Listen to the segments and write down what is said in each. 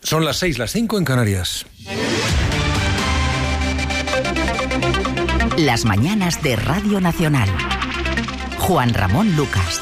Son las 6, las 5 en Canarias. Las mañanas de Radio Nacional. Juan Ramón Lucas.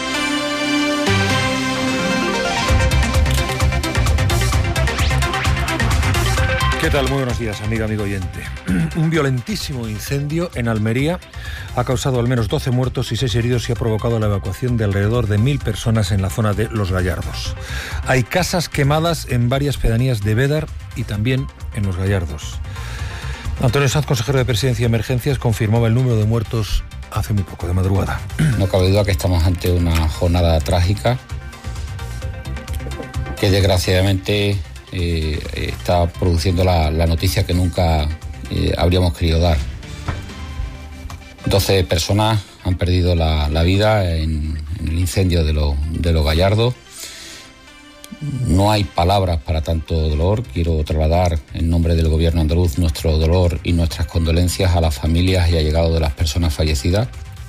¿Qué tal? Muy buenos días, amigo oyente. Un violentísimo incendio en Almería ha causado al menos 12 muertos y 6 heridos y ha provocado la evacuación de alrededor de 1.000 personas en la zona de Los Gallardos. Hay casas quemadas en varias pedanías de Bédar y también en Los Gallardos. Antonio Sanz, consejero de Presidencia y Emergencias, confirmaba el número de muertos hace muy poco, de madrugada. No cabe duda que estamos ante una jornada trágica que desgraciadamente está produciendo la noticia que nunca habríamos querido dar. 12 personas han perdido la vida en el incendio de Los Gallardos. No hay palabras para tanto dolor. Quiero trasladar en nombre del Gobierno andaluz nuestro dolor y nuestras condolencias a las familias y allegados de las personas fallecidas.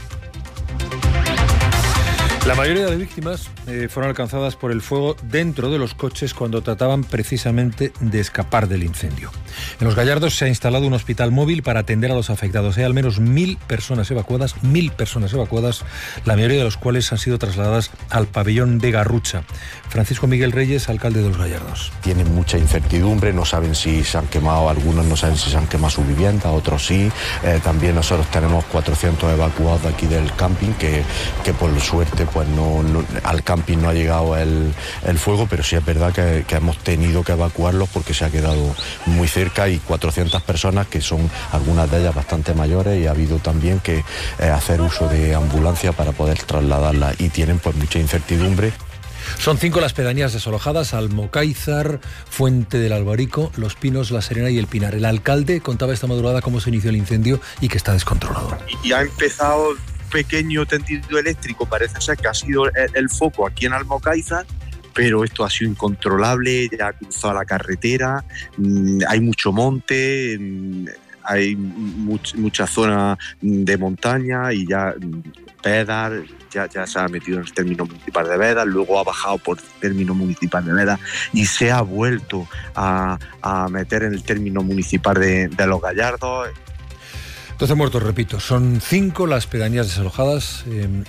La mayoría de víctimas fueron alcanzadas por el fuego dentro de los coches cuando trataban precisamente de escapar del incendio. En Los Gallardos se ha instalado un hospital móvil para atender a los afectados. Hay al menos 1.000 personas evacuadas, la mayoría de los cuales han sido trasladadas al pabellón de Garrucha. Francisco Miguel Reyes, alcalde de Los Gallardos. Tienen mucha incertidumbre, no saben si se han quemado, algunos no saben si se han quemado sus viviendas, otros sí. También nosotros tenemos 400 evacuados de aquí del camping que por suerte pues no al camping no ha llegado el fuego, pero sí es verdad que hemos tenido que evacuarlos porque se ha quedado muy cerca y 400 personas que son algunas de ellas bastante mayores y ha habido también que hacer uso de ambulancia para poder trasladarlas y tienen pues mucha incertidumbre. Son 5 las pedanías desalojadas: Almocáizar, Fuente del Albarico, Los Pinos, La Serena y El Pinar. El alcalde contaba esta madrugada cómo se inició el incendio y que está descontrolado. Y ha empezado pequeño tendido eléctrico, parece ser que ha sido el foco aquí en Almocáizar, pero esto ha sido incontrolable, ya ha cruzado la carretera, hay mucho monte, hay mucha zona de montaña y ya Bédar ya se ha metido en el término municipal de Bédar, luego ha bajado por el término municipal de Bédar y se ha vuelto a meter en el término municipal de Los Gallardos. 12 muertos, repito, son 5 las pedanías desalojadas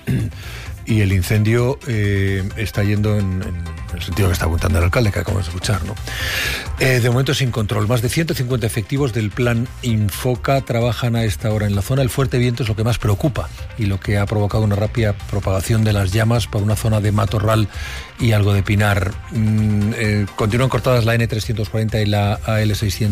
y el incendio está yendo en el sentido que está apuntando el alcalde, que acabamos de escuchar, ¿no? De momento sin control. Más de 150 efectivos del plan Infoca trabajan a esta hora en la zona. El fuerte viento es lo que más preocupa y lo que ha provocado una rápida propagación de las llamas por una zona de matorral y algo de pinar. Continúan cortadas la N340 y la AL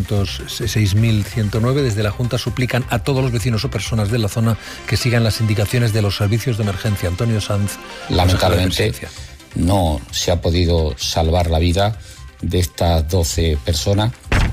6109. Desde la Junta suplican a todos los vecinos o personas de la zona que sigan las indicaciones de los servicios de emergencia. Antonio Sanz. Lamentablemente no se ha podido salvar la vida de estas 12 personas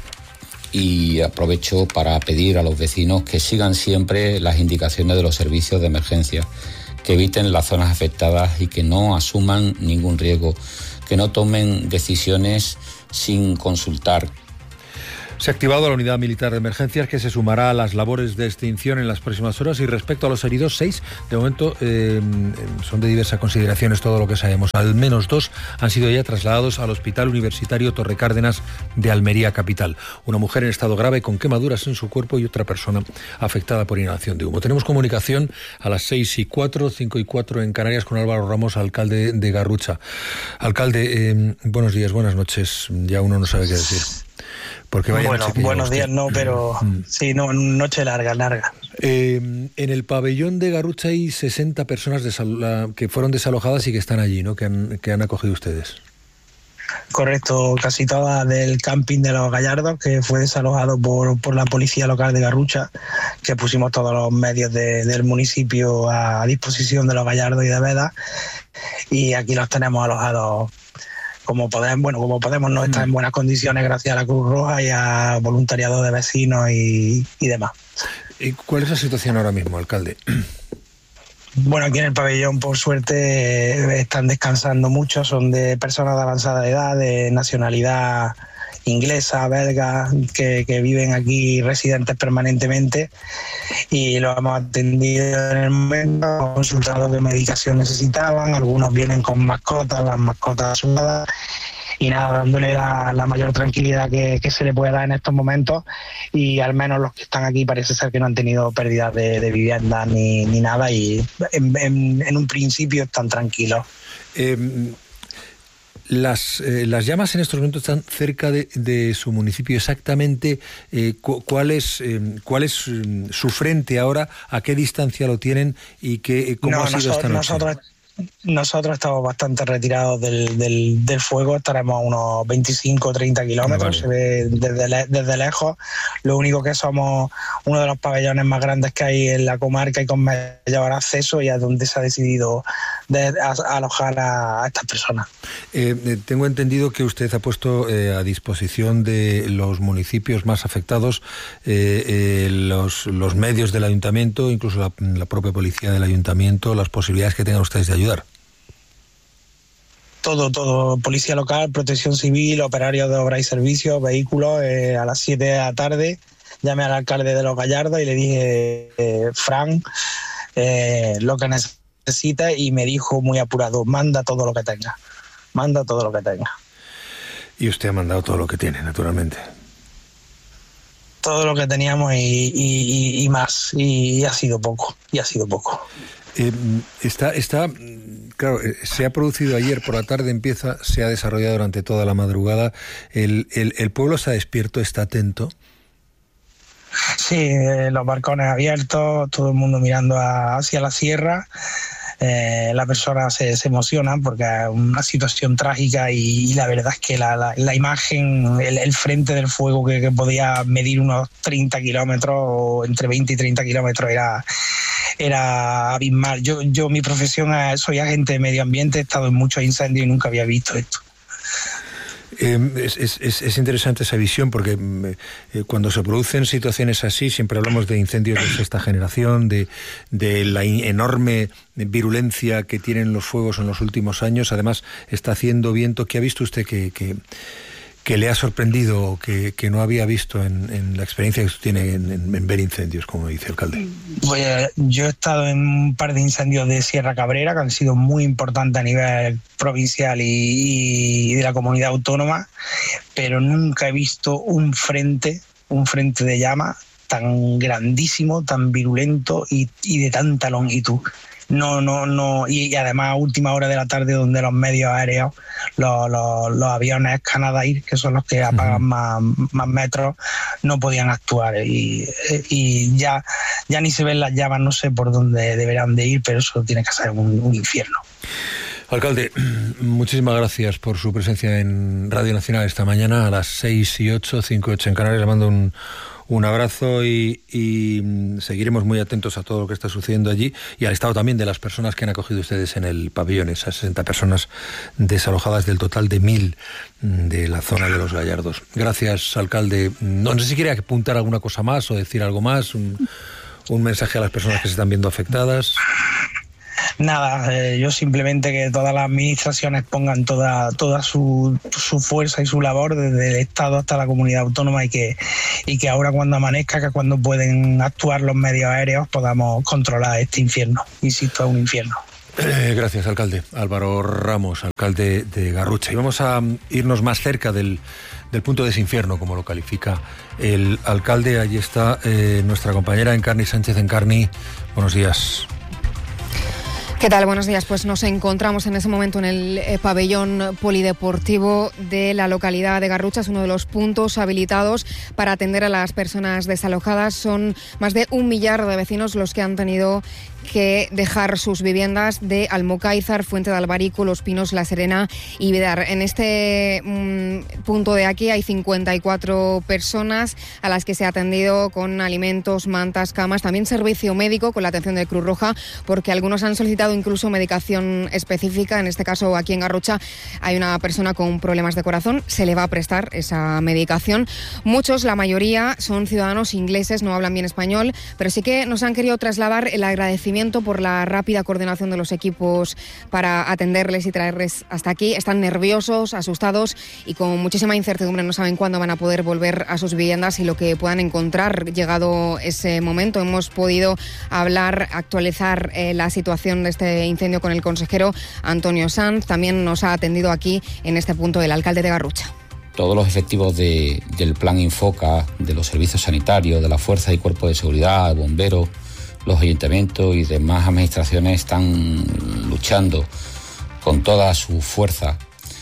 y aprovecho para pedir a los vecinos que sigan siempre las indicaciones de los servicios de emergencia, que eviten las zonas afectadas y que no asuman ningún riesgo, que no tomen decisiones sin consultar. Se ha activado la unidad militar de emergencias que se sumará a las labores de extinción en las próximas horas. Y respecto a los heridos, 6, de momento son de diversas consideraciones todo lo que sabemos. Al menos 2 han sido ya trasladados al Hospital Universitario Torre Cárdenas de Almería capital. Una mujer en estado grave con quemaduras en su cuerpo y otra persona afectada por inhalación de humo. Tenemos comunicación a las 6:04, 5:04 en Canarias con Álvaro Ramos, alcalde de Garrucha. Alcalde, buenos días, buenas noches. Ya uno no sabe qué decir. Bueno, buenos días no, pero sí, no, noche larga. En el pabellón de Garrucha hay 60 personas que fueron desalojadas y que están allí, ¿no? Que han acogido ustedes. Correcto, casi todas del camping de Los Gallardos, que fue desalojado por la policía local de Garrucha, que pusimos todos los medios del municipio a disposición de Los Gallardos y de Bédar, y aquí los tenemos alojados. Como podemos no estar en buenas condiciones gracias a la Cruz Roja y a voluntariado de vecinos y demás. ¿Y cuál es la situación ahora mismo, alcalde? Bueno, aquí en el pabellón, por suerte, están descansando mucho. Son de personas de avanzada edad, de nacionalidad inglesa, belga, que viven aquí residentes permanentemente, y los hemos atendido en el momento, consultado qué medicación necesitaban. Algunos vienen con mascotas, las mascotas asumadas, nada, dándole la mayor tranquilidad que se le puede dar en estos momentos, y al menos los que están aquí parece ser que no han tenido pérdidas de vivienda ni nada, y en un principio están tranquilos. Las llamas en estos momentos están cerca de su municipio. Exactamente, ¿cuál es su frente ahora? ¿A qué distancia lo tienen? ¿Y cómo ha sido esta noche? Nosotros estamos bastante retirados del fuego, estaremos a unos 25 o 30 kilómetros, vale. Se ve desde lejos. Lo único que somos uno de los pabellones más grandes que hay en la comarca y con mayor acceso, y es donde se ha decidido alojar a estas personas. Tengo entendido que usted ha puesto a disposición de los municipios más afectados los medios del ayuntamiento, incluso la propia policía del ayuntamiento, las posibilidades que tengan ustedes de ayudar. Todo, policía local, protección civil, operarios de obras y servicios, vehículos. A las 7 de la tarde llamé al alcalde de Los Gallardos y le dije, Fran, lo que necesites, y me dijo muy apurado, manda todo lo que tenga. Y usted ha mandado todo lo que tiene, naturalmente. Todo lo que teníamos y más, y ha sido poco. Claro, se ha producido ayer por la tarde, se ha desarrollado durante toda la madrugada. ¿El pueblo está despierto, está atento? Sí, los balcones abiertos, todo el mundo mirando hacia la sierra. Las personas se emocionan porque es una situación trágica, y la verdad es que la imagen, el frente del fuego que podía medir unos 30 kilómetros, o entre 20 y 30 kilómetros, era abismal. Yo mi profesión soy agente de medio ambiente, he estado en muchos incendios y nunca había visto esto. Es interesante esa visión, porque cuando se producen situaciones así siempre hablamos de incendios de sexta generación, de la enorme virulencia que tienen los fuegos en los últimos años. Además está haciendo viento. ¿Qué ha visto usted que le ha sorprendido, o que no había visto en la experiencia que usted tiene en ver incendios, como dice el alcalde? Pues yo he estado en un par de incendios de Sierra Cabrera que han sido muy importantes a nivel provincial y de la comunidad autónoma, pero nunca he visto un frente de llama tan grandísimo, tan virulento y de tanta longitud. No, y además a última hora de la tarde, donde los medios aéreos, los aviones Canadair, que son los que apagan más metros, no podían actuar, y ya ni se ven las llamas. No sé por dónde deberán de ir, pero eso tiene que ser un infierno. Alcalde, muchísimas gracias por su presencia en Radio Nacional esta mañana a las 6:08, 5:08 en Canarias. Le mando un abrazo y seguiremos muy atentos a todo lo que está sucediendo allí, y al estado también de las personas que han acogido ustedes en el pabellón, esas 60 personas desalojadas del total de 1.000 de la zona de Los Gallardos. Gracias, alcalde. No sé si quiere apuntar alguna cosa más o decir algo más, un mensaje a las personas que se están viendo afectadas. Nada, yo simplemente que todas las administraciones pongan toda su fuerza y su labor, desde el Estado hasta la comunidad autónoma, y que ahora, cuando amanezca, que cuando pueden actuar los medios aéreos, podamos controlar este infierno. Insisto, es un infierno. Gracias, alcalde. Álvaro Ramos, alcalde de Garrucha. Y vamos a irnos más cerca del punto de ese infierno, como lo califica el alcalde. Allí está nuestra compañera Encarni Sánchez. Encarni, buenos días. ¿Qué tal? Buenos días. Pues nos encontramos en ese momento en el pabellón polideportivo de la localidad de Garrucha. Es uno de los puntos habilitados para atender a las personas desalojadas. Son más de 1 millar de vecinos los que han tenido que dejar sus viviendas de Almocáizar, Fuente de Albarico, Los Pinos, La Serena y Vidar. En este punto de aquí hay 54 personas a las que se ha atendido con alimentos, mantas, camas, también servicio médico con la atención de Cruz Roja, porque algunos han solicitado incluso medicación específica. En este caso, aquí en Garrucha hay una persona con problemas de corazón, se le va a prestar esa medicación. Muchos, la mayoría, son ciudadanos ingleses, no hablan bien español, pero sí que nos han querido trasladar el agradecimiento reconocimiento por la rápida coordinación de los equipos para atenderles y traerles hasta aquí. Están nerviosos, asustados y con muchísima incertidumbre. No saben cuándo van a poder volver a sus viviendas y lo que puedan encontrar llegado ese momento. Hemos podido hablar, actualizar la situación de este incendio con el consejero Antonio Sanz. También nos ha atendido aquí en este punto el alcalde de Garrucha. Todos los efectivos del Plan Infoca, de los servicios sanitarios, de la Fuerza y Cuerpo de Seguridad, bomberos, los ayuntamientos y demás administraciones están luchando con toda su fuerza,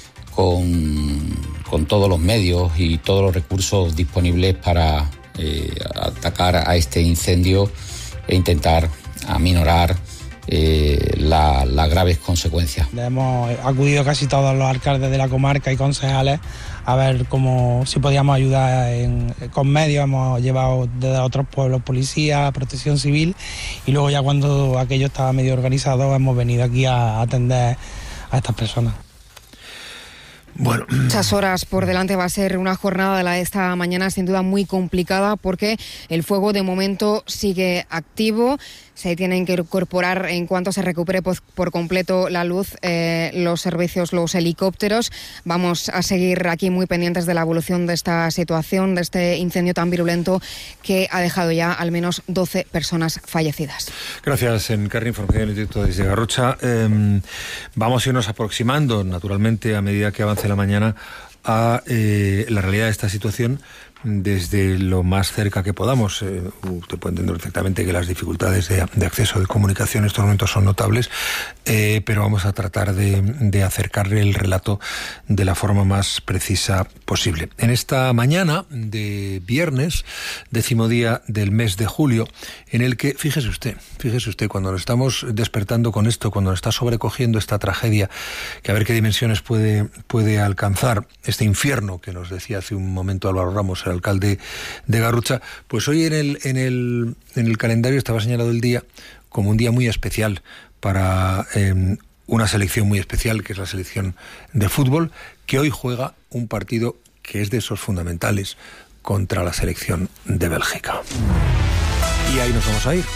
con todos los medios y todos los recursos disponibles para atacar a este incendio e intentar aminorar las graves consecuencias. Hemos acudido casi todos los alcaldes de la comarca y concejales a ver si podíamos ayudar con medios. Hemos llevado desde otros pueblos policía, protección civil, y luego ya cuando aquello estaba medio organizado hemos venido aquí a atender a estas personas. Bueno, muchas horas por delante. Va a ser una jornada de la de esta mañana sin duda muy complicada porque el fuego de momento sigue activo. Se tienen que incorporar en cuanto se recupere por completo la luz los servicios, los helicópteros. Vamos a seguir aquí muy pendientes de la evolución de esta situación, de este incendio tan virulento que ha dejado ya al menos 12 personas fallecidas. Gracias, Encarni, información en directo desde Garrucha. Vamos a irnos aproximando, naturalmente, a medida que avance la mañana, a la realidad de esta situación desde lo más cerca que podamos. Usted puede entender perfectamente que las dificultades de acceso de comunicación en estos momentos son notables, pero vamos a tratar de acercarle el relato de la forma más precisa posible. En esta mañana de viernes, 10º día del mes de julio, en el que, fíjese usted, cuando nos estamos despertando con esto, cuando nos está sobrecogiendo esta tragedia, que a ver qué dimensiones puede alcanzar, este infierno que nos decía hace un momento Álvaro Ramos, el alcalde de Garrucha, pues hoy en el calendario estaba señalado el día como un día muy especial para una selección muy especial, que es la selección de fútbol, que hoy juega un partido que es de esos fundamentales contra la selección de Bélgica. Y ahí nos vamos a ir.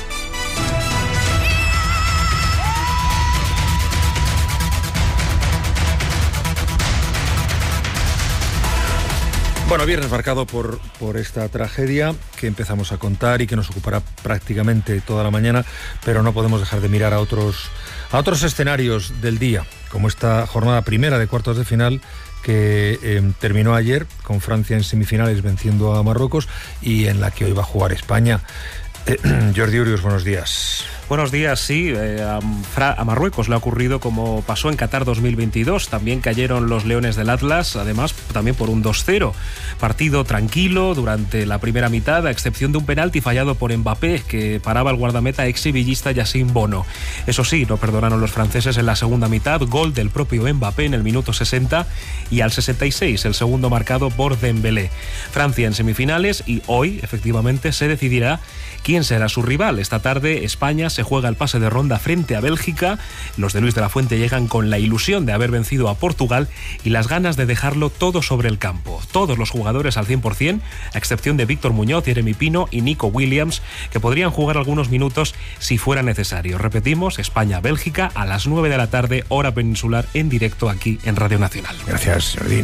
Bueno, viernes marcado por esta tragedia que empezamos a contar y que nos ocupará prácticamente toda la mañana, pero no podemos dejar de mirar a otros escenarios del día, como esta jornada primera de cuartos de final que terminó ayer con Francia en semifinales venciendo a Marruecos y en la que hoy va a jugar España. Jordi Urius, buenos días. Buenos días, sí. A Marruecos le ha ocurrido como pasó en Qatar 2022. También cayeron los Leones del Atlas, además también por un 2-0. Partido tranquilo durante la primera mitad, a excepción de un penalti fallado por Mbappé, que paraba al guardameta exhibillista Yassine Bono. Eso sí, no perdonaron los franceses en la segunda mitad. Gol del propio Mbappé en el minuto 60 y al 66, el segundo marcado por Dembélé. Francia en semifinales y hoy, efectivamente, se decidirá quién será su rival. Esta tarde España se juega el pase de ronda frente a Bélgica. Los de Luis de la Fuente llegan con la ilusión de haber vencido a Portugal y las ganas de dejarlo todo sobre el campo. Todos los jugadores al 100%, a excepción de Víctor Muñoz, Jeremy Pino y Nico Williams, que podrían jugar algunos minutos si fuera necesario. Repetimos, España-Bélgica a las 9 de la tarde, hora peninsular, en directo aquí en Radio Nacional. Gracias, Jordi.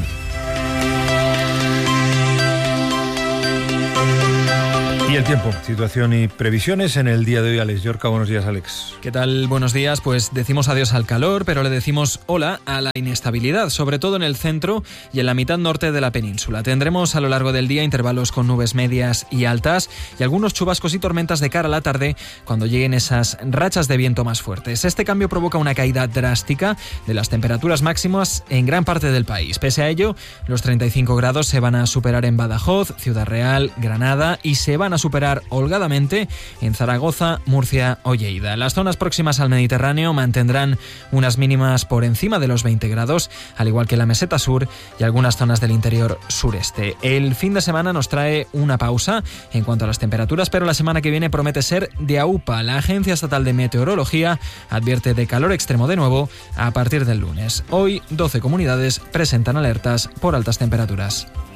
Y el tiempo, situación y previsiones en el día de hoy. Alex Llorca, buenos días, Alex. ¿Qué tal? Buenos días. Pues decimos adiós al calor, pero le decimos hola a la inestabilidad, sobre todo en el centro y en la mitad norte de la península. Tendremos a lo largo del día intervalos con nubes medias y altas y algunos chubascos y tormentas de cara a la tarde cuando lleguen esas rachas de viento más fuertes. Este cambio provoca una caída drástica de las temperaturas máximas en gran parte del país. Pese a ello, los 35 grados se van a superar en Badajoz, Ciudad Real, Granada y se van a superar holgadamente en Zaragoza, Murcia o Lleida. Las zonas próximas al Mediterráneo mantendrán unas mínimas por encima de los 20 grados, al igual que la meseta sur y algunas zonas del interior sureste. El fin de semana nos trae una pausa en cuanto a las temperaturas, pero la semana que viene promete ser de AUPA. La Agencia Estatal de Meteorología advierte de calor extremo de nuevo a partir del lunes. Hoy, 12 comunidades presentan alertas por altas temperaturas.